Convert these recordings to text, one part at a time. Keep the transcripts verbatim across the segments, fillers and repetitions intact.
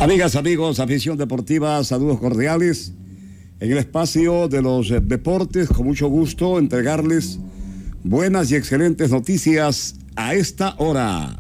Amigas, amigos, afición deportiva, saludos cordiales. En el espacio de los deportes, con mucho gusto entregarles buenas y excelentes noticias a esta hora.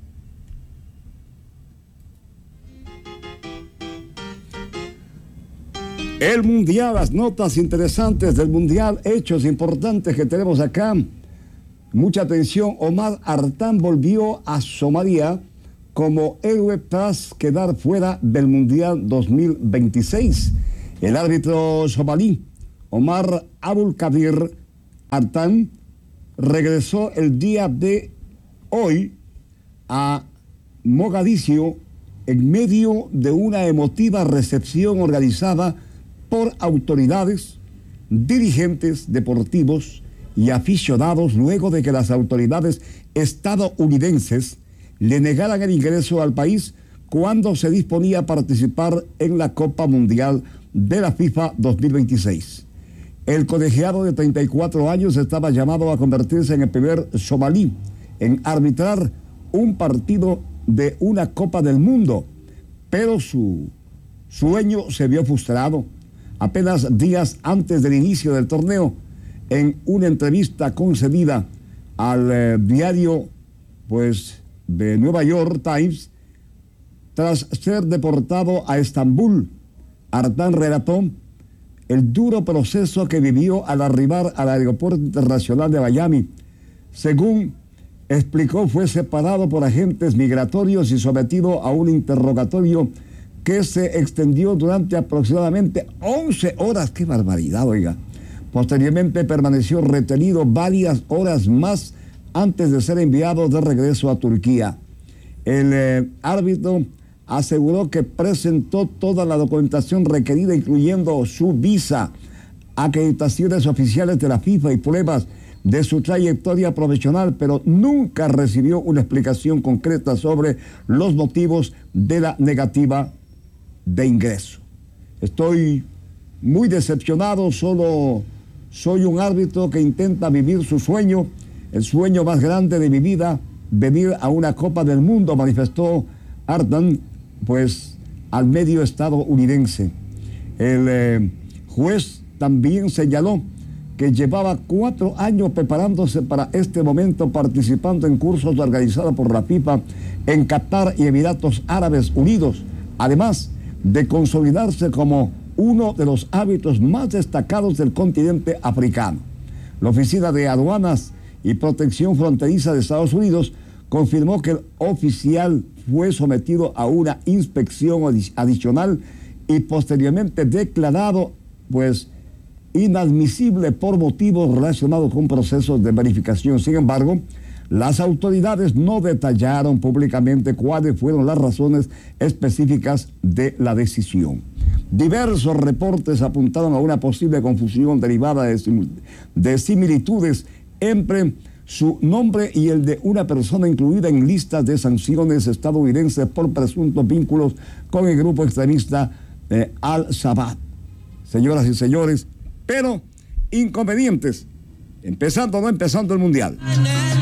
El Mundial, las notas interesantes del Mundial, hechos importantes que tenemos acá. Mucha atención, Omar Artán volvió a Somalia como héroe tras quedar fuera del Mundial dos mil veintiséis. El árbitro somalí, Omar Abulkadir Artán, regresó el día de hoy a Mogadiscio en medio de una emotiva recepción organizada por autoridades, dirigentes deportivos y aficionados luego de que las autoridades estadounidenses le negaran el ingreso al país cuando se disponía a participar en la Copa Mundial de la FIFA dos mil veintiséis. El colegiado de treinta y cuatro años estaba llamado a convertirse en el primer somalí en arbitrar un partido de una Copa del Mundo, pero su sueño se vio frustrado. Apenas días antes del inicio del torneo, en una entrevista concedida al eh, diario pues, de Nueva York Times, tras ser deportado a Estambul, Artán relató el duro proceso que vivió al arribar al aeropuerto internacional de Miami. Según explicó, fue separado por agentes migratorios y sometido a un interrogatorio que se extendió durante aproximadamente once horas. ¡Qué barbaridad, oiga! Posteriormente permaneció retenido varias horas más antes de ser enviado de regreso a Turquía. El eh, árbitro aseguró que presentó toda la documentación requerida, incluyendo su visa, acreditaciones oficiales de la FIFA y pruebas de su trayectoria profesional, pero nunca recibió una explicación concreta sobre los motivos de la negativa de ingreso. Estoy muy decepcionado, solo soy un árbitro que intenta vivir su sueño, el sueño más grande de mi vida, venir a una Copa del Mundo, manifestó Artán, pues al medio estadounidense. El eh, juez también señaló que llevaba cuatro años preparándose para este momento, participando en cursos organizados por la FIFA en Qatar y Emiratos Árabes Unidos, además de consolidarse como uno de los árbitros más destacados del continente africano. La Oficina de Aduanas y Protección Fronteriza de Estados Unidos confirmó que el oficial fue sometido a una inspección adicional y posteriormente declarado pues inadmisible por motivos relacionados con procesos de verificación. Sin embargo, las autoridades no detallaron públicamente cuáles fueron las razones específicas de la decisión. Diversos reportes apuntaron a una posible confusión derivada de, sim de similitudes entre su nombre y el de una persona incluida en listas de sanciones estadounidenses por presuntos vínculos con el grupo extremista eh, Al-Shabaab. Señoras y señores, pero inconvenientes, empezando o no empezando el Mundial.